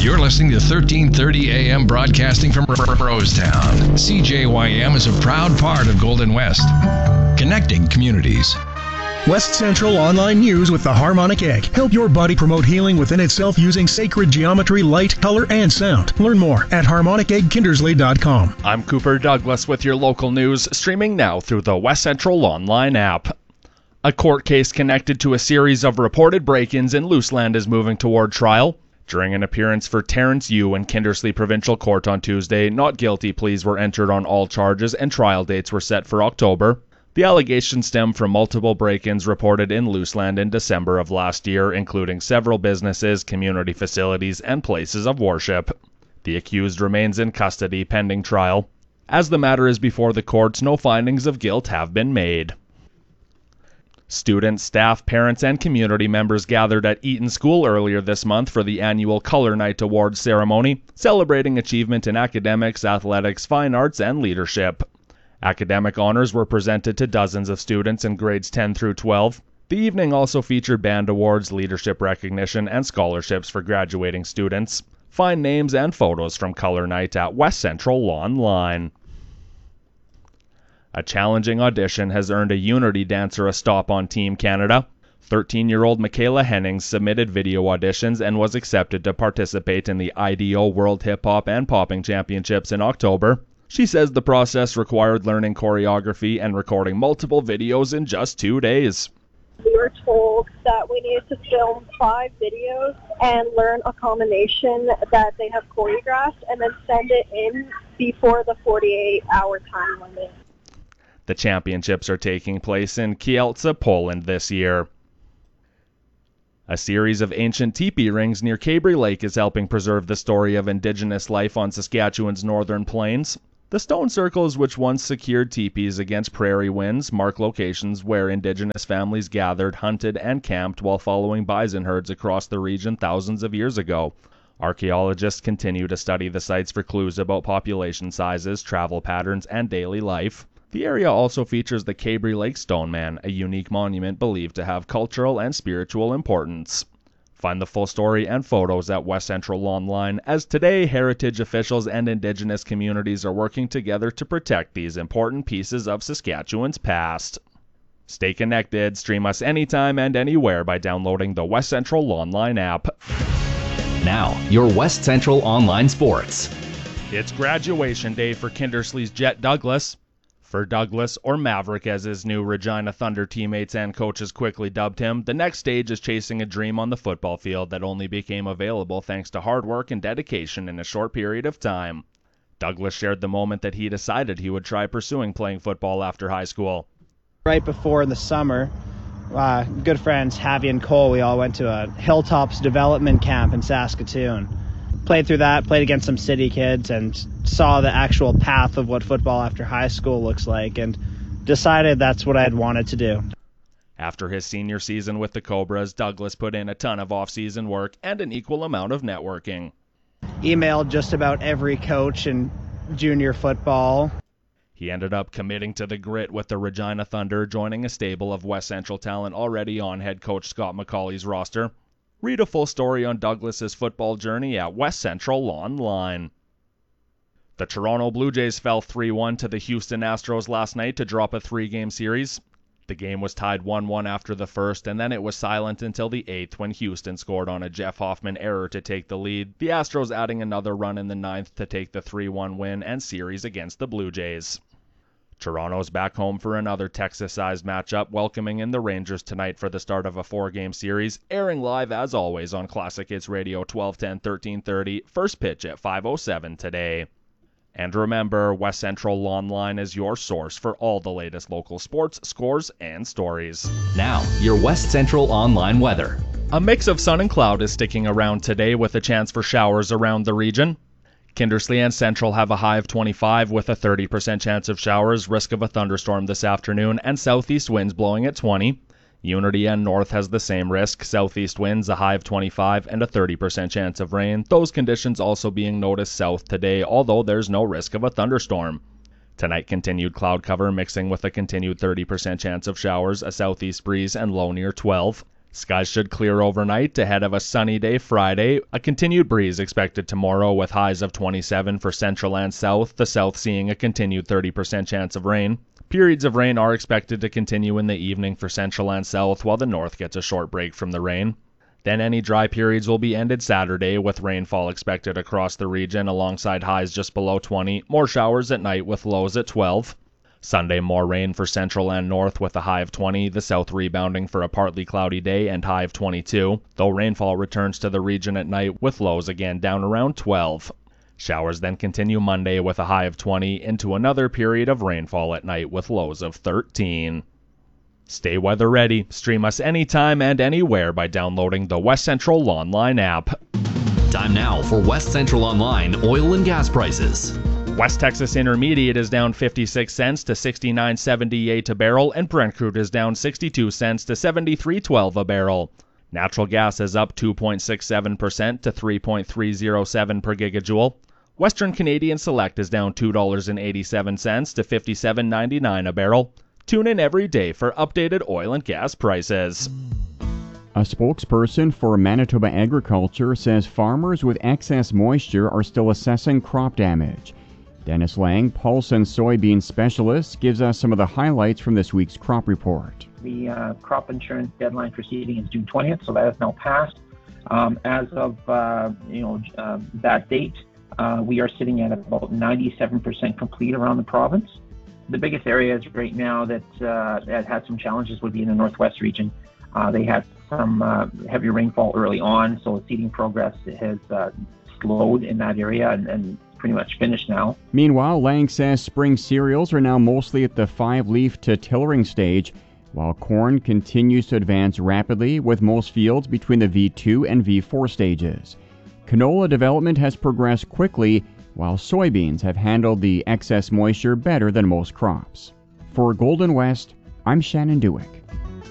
You're listening to 1330 AM broadcasting from Rosetown. CJYM is a proud part of Golden West, connecting communities. West Central Online News with the Harmonic Egg. Help your body promote healing within itself using sacred geometry, light, color, and sound. Learn more at harmoniceggkindersley.com. I'm Cooper Douglas with your local news, streaming now through the West Central Online app. A court case connected to a series of reported break-ins in Luseland is moving toward trial. During an appearance for Terrence Yu in Kindersley Provincial Court on Tuesday, not guilty pleas were entered on all charges and trial dates were set for October. The allegations stem from multiple break-ins reported in Luseland in December of last year, including several businesses, community facilities, and places of worship. The accused remains in custody pending trial. As the matter is before the courts, no findings of guilt have been made. Students, staff, parents, and community members gathered at Eaton School earlier this month for the annual Color Night Awards ceremony, celebrating achievement in academics, athletics, fine arts, and leadership. Academic honors were presented to dozens of students in grades 10 through 12. The evening also featured band awards, leadership recognition, and scholarships for graduating students. Find names and photos from Color Night at West Central Online. A challenging audition has earned a Unity dancer a stop on Team Canada. 13-year-old Michaela Hennings submitted video auditions and was accepted to participate in the IDO World Hip Hop and Popping Championships in October. She says the process required learning choreography and recording multiple videos in just 2 days. We were told that we needed to film 5 videos and learn a combination that they have choreographed and then send it in before the 48-hour time limit. The championships are taking place in Kielce, Poland this year. A series of ancient teepee rings near Cabri Lake is helping preserve the story of Indigenous life on Saskatchewan's northern plains. The stone circles, which once secured teepees against prairie winds, mark locations where Indigenous families gathered, hunted, and camped while following bison herds across the region thousands of years ago. Archaeologists continue to study the sites for clues about population sizes, travel patterns, and daily life. The area also features the Cabri Lake Stoneman, a unique monument believed to have cultural and spiritual importance. Find the full story and photos at West Central Online, as today heritage officials and Indigenous communities are working together to protect these important pieces of Saskatchewan's past. Stay connected, stream us anytime and anywhere by downloading the West Central Online app. Now, your West Central Online sports. It's graduation day for Kindersley's Jet Douglas. For Douglas, or Maverick as his new Regina Thunder teammates and coaches quickly dubbed him, the next stage is chasing a dream on the football field that only became available thanks to hard work and dedication in a short period of time. Douglas shared the moment that he decided he would try pursuing playing football after high school. Right before in the summer, good friends Javi and Cole, we all went to a Hilltops development camp in Saskatoon. Played through that, played against some city kids, and saw the actual path of what football after high school looks like, and decided that's what I'd wanted to do. After his senior season with the Cobras, Douglas put in a ton of off-season work and an equal amount of networking. Emailed just about every coach in junior football. He ended up committing to the grit with the Regina Thunder, joining a stable of West Central talent already on head coach Scott McCauley's roster. Read a full story on Douglas's football journey at West Central Online. The Toronto Blue Jays fell 3-1 to the Houston Astros last night to drop a 3-game series. The game was tied 1-1 after the first, and then it was silent until the 8th when Houston scored on a Jeff Hoffman error to take the lead, the Astros adding another run in the 9th to take the 3-1 win and series against the Blue Jays. Toronto's back home for another Texas-sized matchup, welcoming in the Rangers tonight for the start of a 4-game series, airing live as always on Classic Hits Radio 1210 1330, first pitch at 5:07 today. And remember, West Central Online is your source for all the latest local sports, scores, and stories. Now, your West Central Online weather. A mix of sun and cloud is sticking around today with a chance for showers around the region. Kindersley and Central have a high of 25 with a 30% chance of showers, risk of a thunderstorm this afternoon, and southeast winds blowing at 20. Unity and North has the same risk, southeast winds, a high of 25, and a 30% chance of rain. Those conditions also being noticed south today, although there's no risk of a thunderstorm. Tonight, continued cloud cover mixing with a continued 30% chance of showers, a southeast breeze, and low near 12. Skies should clear overnight ahead of a sunny day Friday. A continued breeze expected tomorrow with highs of 27 for central and south, the south seeing a continued 30% chance of rain. Periods of rain are expected to continue in the evening for central and south, while the north gets a short break from the rain. Then any dry periods will be ended Saturday, with rainfall expected across the region alongside highs just below 20, more showers at night with lows at 12. Sunday, more rain for central and north with a high of 20, the south rebounding for a partly cloudy day and high of 22, though rainfall returns to the region at night with lows again down around 12. Showers then continue Monday with a high of 20 into another period of rainfall at night with lows of 13. Stay weather ready. Stream us anytime and anywhere by downloading the West Central Online app. Time now for West Central Online oil and gas prices. West Texas Intermediate is down 56 cents to 69.78 a barrel, and Brent crude is down 62 cents to 73.12 a barrel. Natural gas is up 2.67% to 3.307 per gigajoule. Western Canadian Select is down $2.87 to 57.99 a barrel. Tune in every day for updated oil and gas prices. A spokesperson for Manitoba Agriculture says farmers with excess moisture are still assessing crop damage. Dennis Lang, Paulson soybean specialist, gives us some of the highlights from this week's crop report. The crop insurance deadline for seeding is June 20th, so that has now passed. As of that date, we are sitting at about 97% complete around the province. The biggest areas right now that had some challenges would be in the northwest region. They had some heavy rainfall early on, so seeding progress has slowed in that area and pretty much finished now. Meanwhile, Lang says spring cereals are now mostly at the 5-leaf to tillering stage, while corn continues to advance rapidly with most fields between the V2 and V4 stages. Canola development has progressed quickly, while soybeans have handled the excess moisture better than most crops. For Golden West, I'm Shannon Dewick.